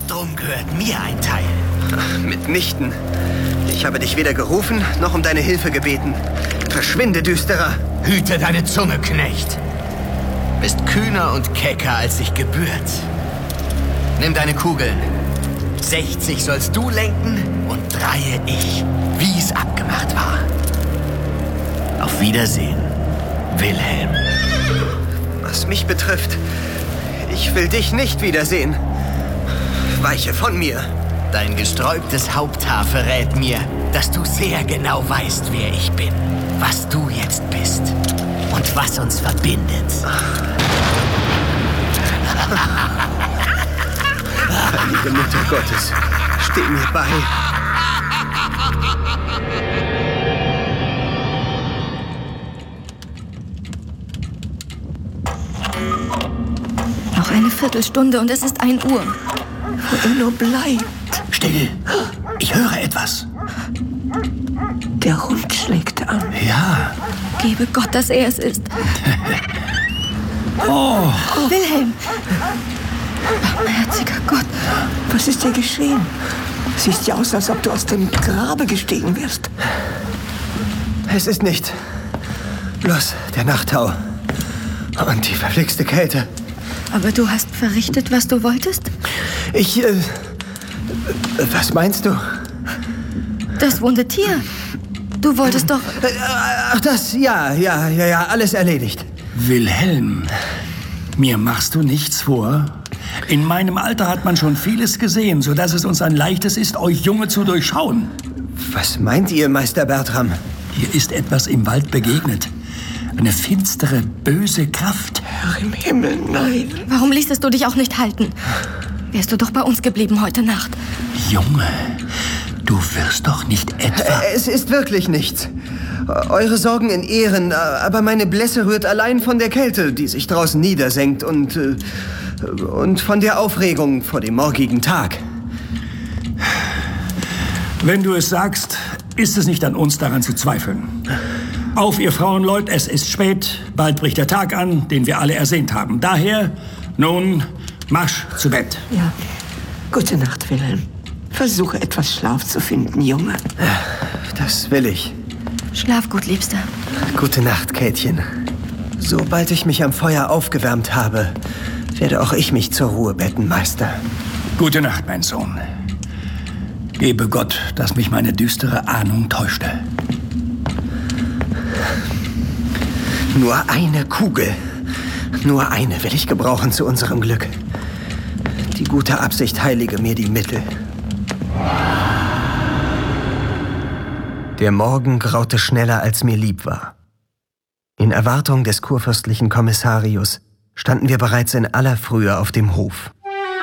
Drum gehört mir ein Teil. Mitnichten. Ich habe dich weder gerufen, noch um deine Hilfe gebeten. Verschwinde, Düsterer. Hüte deine Zunge, Knecht. Bist kühner und kecker, als sich gebührt. Nimm deine Kugeln. 60 sollst du lenken und 3 ich, wie es abgemacht war. Auf Wiedersehen, Wilhelm. Was mich betrifft, ich will dich nicht wiedersehen. Weiche von mir. Dein gesträubtes Haupthaar verrät mir, dass du sehr genau weißt, wer ich bin, was du jetzt bist und was uns verbindet. Heilige Mutter Gottes, steh mir bei. Noch eine Viertelstunde und es ist 1 Uhr. Wo er nur bleibt. Still, ich höre etwas. Der Hund schlägt an. Ja. Gebe Gott, dass er es ist. Oh. Wilhelm! Barmherziger Gott. Was ist dir geschehen? Siehst ja aus, als ob du aus dem Grabe gestiegen wärst. Es ist nicht bloß der Nachttau und die verflixte Kälte. Aber du hast verrichtet, was du wolltest? Was meinst du? Das wunde Tier. Du wolltest doch... Ach, das, ja, alles erledigt. Wilhelm, mir machst du nichts vor. In meinem Alter hat man schon vieles gesehen, sodass es uns ein leichtes ist, euch Junge zu durchschauen. Was meint ihr, Meister Bertram? Hier ist etwas im Wald begegnet. Eine finstere, böse Kraft. Herr im Himmel, nein. Warum ließest du dich auch nicht halten? Wärst du doch bei uns geblieben heute Nacht. Junge, du wirst doch nicht etwa... Es ist wirklich nichts. Eure Sorgen in Ehren, aber meine Blässe rührt allein von der Kälte, die sich draußen niedersenkt und von der Aufregung vor dem morgigen Tag. Wenn du es sagst, ist es nicht an uns, daran zu zweifeln. Auf, ihr Frauenleut, es ist spät, bald bricht der Tag an, den wir alle ersehnt haben. Daher, nun, Marsch zu Bett. Ja, gute Nacht, Wilhelm. Versuche etwas Schlaf zu finden, Junge. Das will ich. Schlaf gut, Liebster. Gute Nacht, Käthchen. Sobald ich mich am Feuer aufgewärmt habe, werde auch ich mich zur Ruhe betten, Meister. Gute Nacht, mein Sohn. Gebe Gott, dass mich meine düstere Ahnung täuschte. Nur eine Kugel. Nur eine will ich gebrauchen zu unserem Glück. Die gute Absicht heilige mir die Mittel. Der Morgen graute schneller, als mir lieb war. In Erwartung des kurfürstlichen Kommissarius standen wir bereits in aller Frühe auf dem Hof.